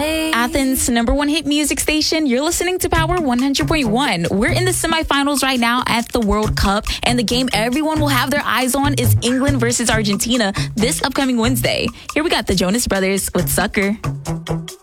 Athens' #1 hit music station. You're listening to Power 100.1. We're in the semifinals right now at the World Cup, and the game everyone will have their eyes on is England versus Argentina this upcoming Wednesday. Here we got the Jonas Brothers with Sucker.